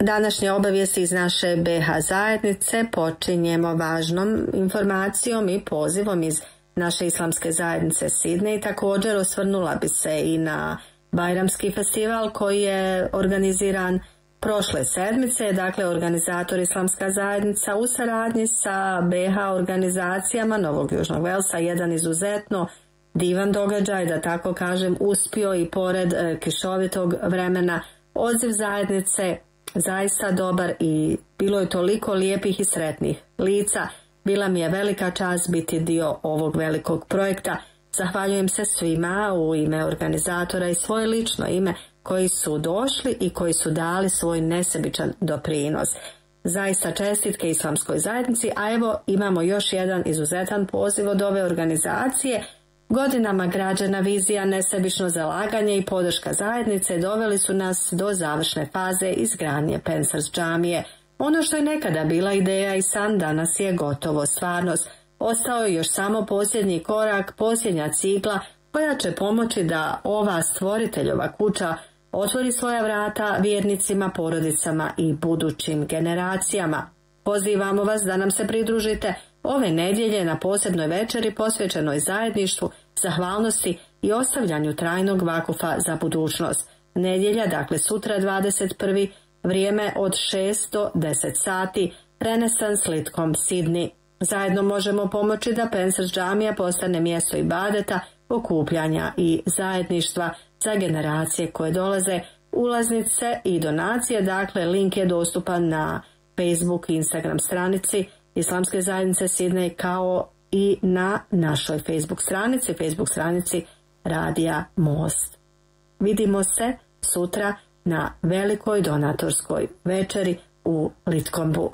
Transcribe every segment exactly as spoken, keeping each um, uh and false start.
Današnje obavijesti iz naše B H zajednice počinjemo važnom informacijom i pozivom iz naše islamske zajednice Sidney. Također osvrnula bi se i na Bajramski festival koji je organiziran prošle sedmice. Dakle, organizator islamska zajednica u saradnji sa B H organizacijama Novog Južnog Velsa, jedan izuzetno divan događaj, da tako kažem, uspio i pored e, kišovitog vremena. Odziv zajednice zaista dobar i bilo je toliko lijepih i sretnih lica. Bila mi je velika čast biti dio ovog velikog projekta. Zahvaljujem se svima u ime organizatora i svoje lično ime koji su došli i koji su dali svoj nesebičan doprinos. Zaista čestitke islamskoj zajednici, a evo imamo još jedan izuzetan poziv od ove organizacije. Godinama građena vizija, nesebično zalaganje i podrška zajednice doveli su nas do završne faze izgradnje Pensers džamije. Ono što je nekada bila ideja i san danas je gotovo stvarnost. Ostao je još samo posljednji korak, posljednja cigla koja će pomoći da ova stvoriteljova kuća otvori svoja vrata vjernicima, porodicama i budućim generacijama. Pozivamo vas da nam se pridružite ove nedjelje na posebnoj večeri posvećenoj zajedništvu, zahvalnosti i ostavljanju trajnog vakufa za budućnost. Nedjelja, dakle sutra dvadeset prvi vrijeme od šest do deset sati, Renesans Litkom Sidney. Zajedno možemo pomoći da Pensers džamija postane mjesto ibadeta, okupljanja i zajedništva za generacije koje dolaze. Ulaznice i donacije, dakle link je dostupan na Facebook i Instagram stranici Islamske zajednice Sidney, kao i na našoj Facebook stranici, Facebook stranici Radija Most. Vidimo se sutra na velikoj donatorskoj večeri u Litkombu.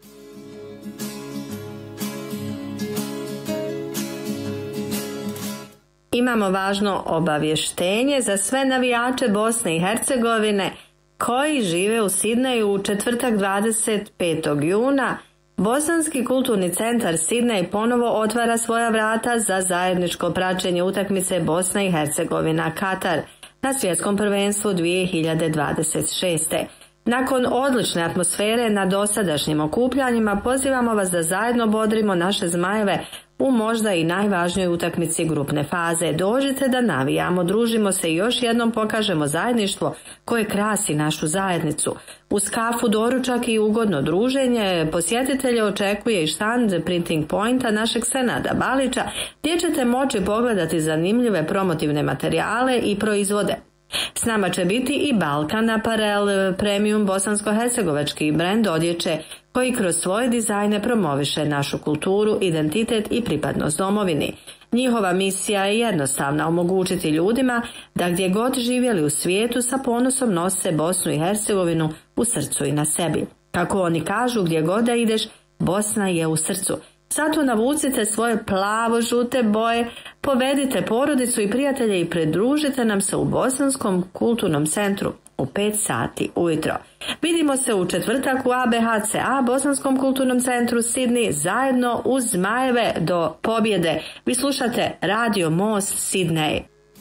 Imamo važno obavještenje za sve navijače Bosne i Hercegovine koji žive u Sidneju. U četvrtak dvadeset petog juna Bosanski kulturni centar Sidnej ponovo otvara svoja vrata za zajedničko praćenje utakmice Bosna i Hercegovina Katar na svjetskom prvenstvu dvije hiljade dvadeset šeste. Nakon odlične atmosfere na dosadašnjim okupljanjima pozivamo vas da zajedno bodrimo naše zmajeve u možda i najvažnijoj utakmici grupne faze. Dođite da navijamo, družimo se i još jednom pokažemo zajedništvo koje krasi našu zajednicu. Uz kafu, doručak i ugodno druženje posjetitelje očekuje i štand Printing Pointa našeg Senada Balića, gdje ćete moći pogledati zanimljive promotivne materijale i proizvode. S nama će biti i Balkan Apparel, premium bosansko-hercegovački brend odjeće koji kroz svoje dizajne promoviše našu kulturu, identitet i pripadnost domovini. Njihova misija je jednostavna: omogućiti ljudima da gdje god živjeli u svijetu sa ponosom nose Bosnu i Hercegovinu u srcu i na sebi. Kako oni kažu, gdje god da ideš, Bosna je u srcu. Zato navucite svoje plavo-žute boje, povedite porodicu i prijatelje i pridružite nam se u Bosanskom kulturnom centru u pet sati ujutro. Vidimo se u četvrtak u A B H C A, Bosanskom kulturnom centru Sidney, zajedno uz zmajeve do pobjede. Vi slušate Radio Most Sidney.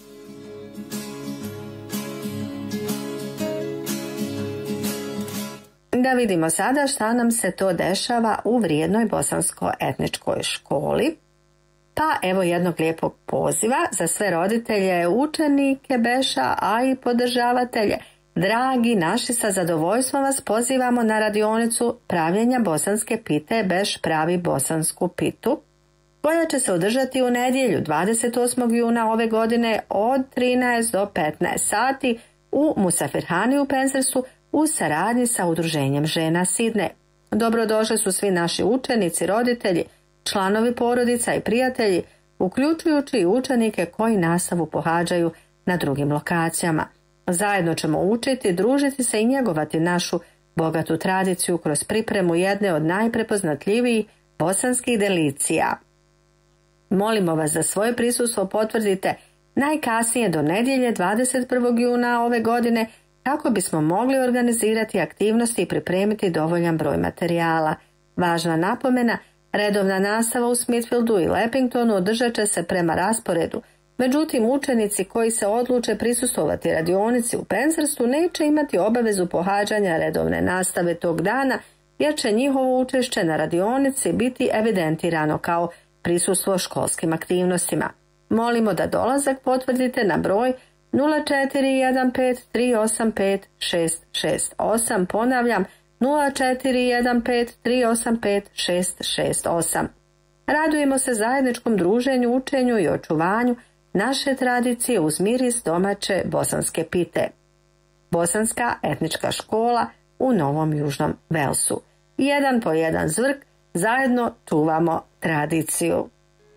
Da vidimo sada šta nam se to dešava u vrijednoj bosansko-etničkoj školi. Pa evo jednog lijepog poziva za sve roditelje, učenike Beša, a i podržavatelje. Dragi naši, sa zadovoljstvom vas pozivamo na radionicu pravljenja bosanske pite Beš pravi bosansku pitu, koja će se održati u nedjelju dvadeset osmog juna ove godine od trinaest do petnaest sati u Musafirhani u Pensersu u saradnji sa Udruženjem žena Sidne. Dobrodošli su svi naši učenici, roditelji, članovi porodica i prijatelji, uključujući i učenike koji nastavu pohađaju na drugim lokacijama. Zajedno ćemo učiti, družiti se i njegovati našu bogatu tradiciju kroz pripremu jedne od najprepoznatljivijih bosanskih delicija. Molimo vas da svoje prisustvo potvrdite najkasnije do nedjelje dvadeset prvog juna ove godine, kako bismo mogli organizirati aktivnosti i pripremiti dovoljan broj materijala. Važna napomena: redovna nastava u Smithfieldu i Leppingtonu održat će se prema rasporedu, Međutim, učenici koji se odluče prisustvovati radionici u Penzerstu neće imati obavezu pohađanja redovne nastave tog dana, jer će njihovo učešće na radionici biti evidentirano kao prisustvo školskim aktivnostima. Molimo da dolazak potvrdite na broj nula četiri jedan pet tri osam pet šest šest osam, ponavljam nula četiri jedan pet tri osam pet šest šest osam. Radujemo se zajedničkom druženju, učenju i očuvanju naše tradicije uz miris domaće bosanske pite. Bosanska etnička škola u Novom Južnom Velsu. Jedan po jedan zvrk, zajedno čuvamo tradiciju.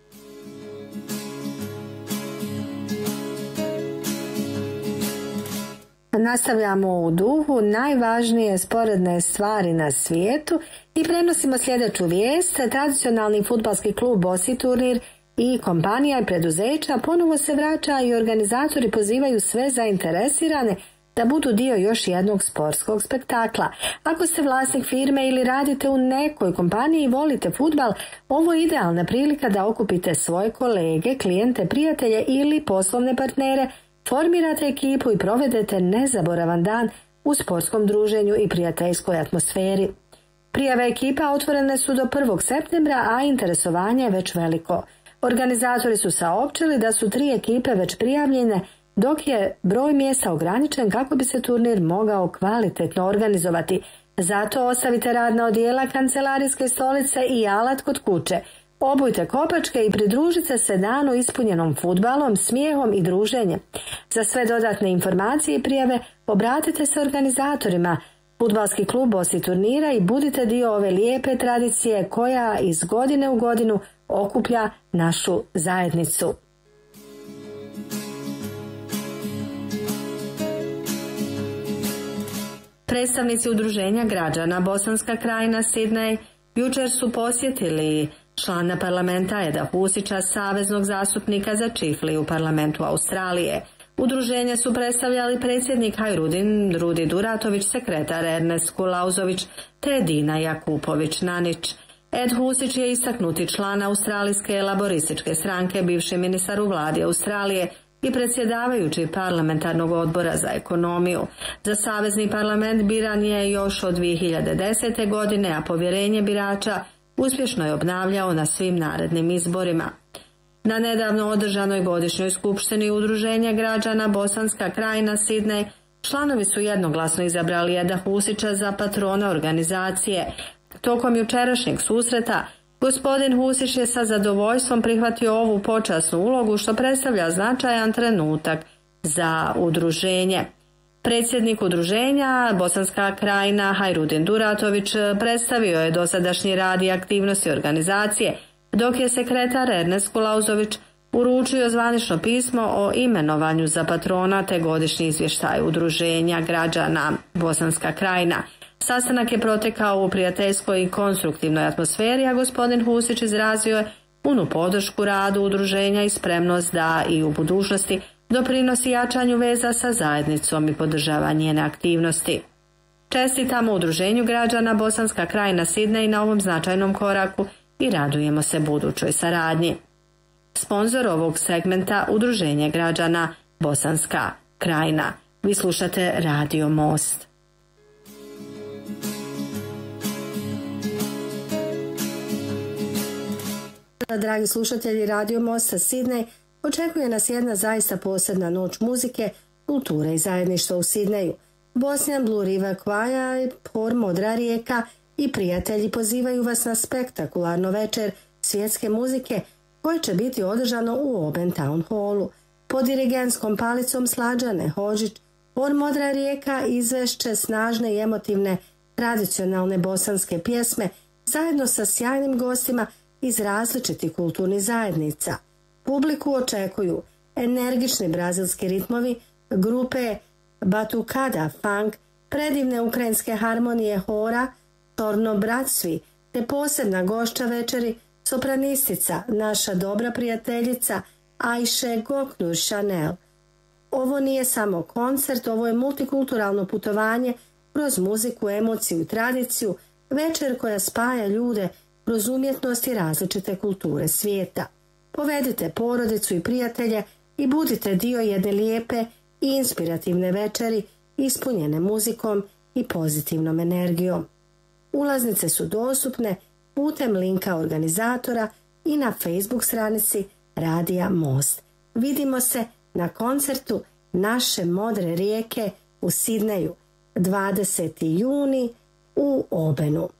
Nastavljamo u duhu najvažnije sporedne stvari na svijetu i prenosimo sljedeću vijest. Tradicionalni fudbalski klub Bosi Turnir i kompanija i preduzeća ponovo se vraća i organizatori pozivaju sve zainteresirane da budu dio još jednog sportskog spektakla. Ako ste vlasnik firme ili radite u nekoj kompaniji i volite fudbal, ovo je idealna prilika da okupite svoje kolege, klijente, prijatelje ili poslovne partnere, formirate ekipu i provedete nezaboravan dan u sportskom druženju i prijateljskoj atmosferi. Prijave ekipa otvorene su do prvog septembra, a interesovanje je već veliko. Organizatori su saopćili da su tri ekipe već prijavljene, dok je broj mjesta ograničen kako bi se turnir mogao kvalitetno organizovati. Zato ostavite radna odijela, kancelarijske stolice i alat kod kuće. Obujte kopačke i pridružite se danu ispunjenom fudbalom, smijehom i druženjem. Za sve dodatne informacije i prijave obratite se organizatorima Fudbalski klub Bosi Turnira i budite dio ove lijepe tradicije koja iz godine u godinu okuplja našu zajednicu. Predstavnici Udruženja građana Bosanska krajina Sidnej jučer su posjetili člana parlamenta Eda Husića, saveznog zastupnika za Čifli u parlamentu Australije. Udruženje su predstavljali predsjednik Hajrudin Rudi Duratović, sekretar Ernest Kulauzović te Dina Jakupović-Nanić. Ed Husić je istaknuti član Australijske laborističke stranke, bivši ministar u vladi Australije i predsjedavajući parlamentarnog odbora za ekonomiju. Za savezni parlament biran je još od dvije hiljade desete. godine, a povjerenje birača uspješno je obnavljao na svim narednim izborima. Na nedavno održanoj godišnjoj skupštini Udruženja građana Bosanska krajina Sidnej članovi su jednoglasno izabrali Eda Husića za patrona organizacije. Tokom jučerašnjeg susreta gospodin Husić je sa zadovoljstvom prihvatio ovu počasnu ulogu, što predstavlja značajan trenutak za udruženje. Predsjednik udruženja Bosanska krajina Hajrudin Duratović predstavio je dosadašnji rad i aktivnosti organizacije, dok je sekretar Ernest Kulauzović uručio zvanično pismo o imenovanju za patrona te godišnji izvještaj Udruženja građana Bosanska krajina. Sastanak je protekao u prijateljskoj i konstruktivnoj atmosferi, a gospodin Husić izrazio je punu podršku radu udruženja i spremnost da i u budućnosti doprinosi jačanju veza sa zajednicom i podržava njene aktivnosti. Čestitamo Udruženju građana Bosanska krajina Sidnej na ovom značajnom koraku i radujemo se budućoj saradnji. Sponzor ovog segmenta Udruženje građana Bosanska krajina. Vi slušate Radio Most. Dragi slušatelji, Radio Mosta Sidnej, očekuje nas jedna zaista posebna noć muzike, kulture i zajedništva u Sidneju. Bosnian Blue River Choir, Hor Modra rijeka i prijatelji pozivaju vas na spektakularno večer svjetske muzike koje će biti održano u Oben Town Hallu. Pod dirigentskom palicom Slađane Hodžić, Hor Modra rijeka izvešće snažne i emotivne tradicionalne bosanske pjesme zajedno sa sjajnim gostima iz različitih kulturnih zajednica. Publiku očekuju energični brazilski ritmovi, grupe Batucada Funk, predivne ukrajinske harmonije hora, Torno Bratsvi, te posebna gošća večeri, sopranistica, naša dobra prijateljica Ajše Goknur Chanel. Ovo nije samo koncert, ovo je multikulturalno putovanje kroz muziku, emociju i tradiciju, večer koja spaja ljude kroz umjetnost i različite kulture svijeta. Povedite porodicu i prijatelje i budite dio jedne lijepe i inspirativne večeri ispunjene muzikom i pozitivnom energijom. Ulaznice su dostupne putem linka organizatora i na Facebook stranici Radija Most. Vidimo se na koncertu Naše modre rijeke u Sidneju dvadeseti juni u Obenu.